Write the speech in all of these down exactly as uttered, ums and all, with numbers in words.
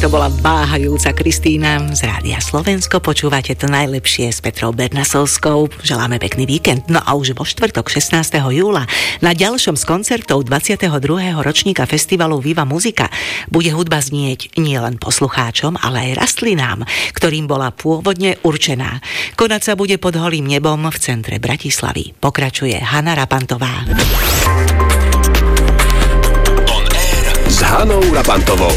To bola váhajúca Kristína z Rádia Slovensko. Počúvate to najlepšie s Petrou Bernasovskou. Želáme pekný víkend. No a už vo štvrtok šestnásteho júla na ďalšom z koncertov dvadsiateho druhého ročníka festivalu Viva Muzika bude hudba znieť nielen poslucháčom, ale aj rastlinám, ktorým bola pôvodne určená. Konať sa bude pod holým nebom v centre Bratislavy. Pokračuje Hana Rapantová. S Hanou Rapantovou.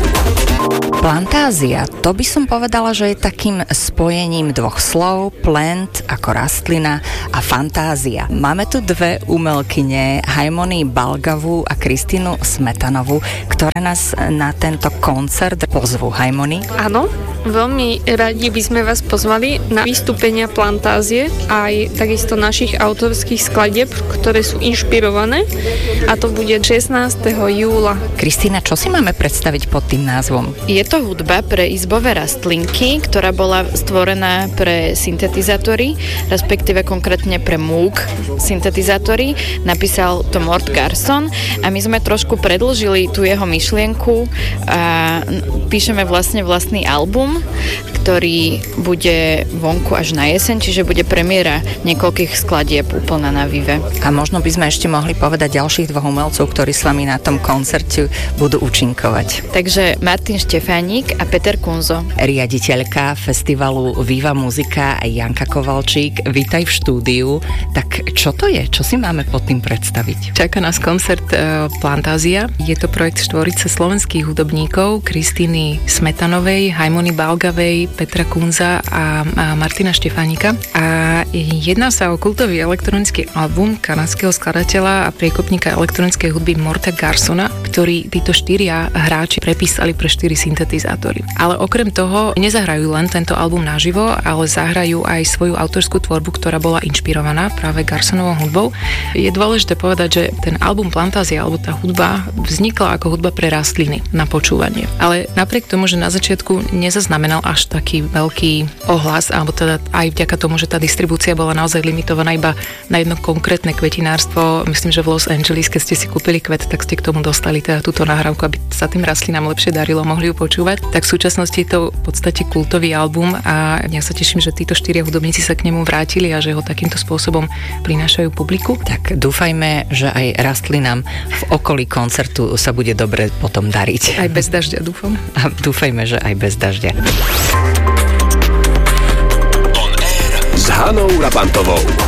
Plantázia, to by som povedala, že je takým spojením dvoch slov, plant ako rastlina a fantázia. Máme tu dve umelkyne, Haimony Balgavu a Kristínu Smetanovú, ktoré nás na tento koncert pozvú. Haimony? Áno, veľmi radi by sme vás pozvali na vystúpenia Plantázie aj takisto našich autorských skladieb, ktoré sú inšpirované, a to bude šestnásteho júla. Kristína, čo si máme predstaviť pod tým názvom? Je to hudba pre izbové rastlinky, ktorá bola stvorená pre syntetizátory, respektíve konkrétne pre Moog syntetizátory. Napísal to Mort Garson a my sme trošku predĺžili tú jeho myšlienku a píšeme vlastne vlastný album, ktorý bude vonku až na jeseň, čiže bude premiéra niekoľkých skladieb úplne na Vive. A možno by sme ešte mohli povedať ďalších dvoch umelcov, ktorí s vami na tom koncerte budú účinkovať. Takže Martin Štefánik a Peter Kunzo. Riaditeľka festivalu Viva Muzika Janka Kovalčík, vítaj v štúdiu. Tak čo to je? Čo si máme pod tým predstaviť? Čaká nás koncert e, Plantázia. Je to projekt štvorice slovenských hudobníkov Kristíny Smetanovej, Haimony Balgavej, Petra Kunza a, a Martina Štefánika. A jedná sa o kultový elektronický album kanadského skladateľa a priekopníka elektronickej hudby Morta Garsona, ktorý títo štyria hráči prepísali pre štyri syntetizátory. Ale okrem toho nezahrajú len tento album naživo, ale zahrajú aj svoju autorskú tvorbu, ktorá bola inšpirovaná práve Garsonovou hudbou. Je dôležité povedať, že ten album Plantázia, alebo tá hudba, vznikla ako hudba pre rastliny na počúvanie. Ale napriek tomu, že na začiatku nezaznamenal až taký veľký ohlas, alebo teda aj vďaka tomu, že tá distribúcia bola naozaj limitovaná iba na jedno konkrétne kvetinárstvo. Myslím, že v Los Angeles, keď ste si kúpili kvet, tak ste k tomu dostali teda túto nahrávku, aby sa tým rastlinám lepšie darilo, mohli ju počúvať. Tak v súčasnosti je to v podstate kultový album a ja sa teším, že títo štyria hudobníci sa k nemu vrátili a že ho takýmto spôsobom prinášajú publiku. Tak dúfajme, že aj rastlinám v okolí koncertu sa bude dobre potom dariť. Aj bez dažďa, dúfam. A dúfajme, že aj bez dažďa. S Hanou Rapantovou.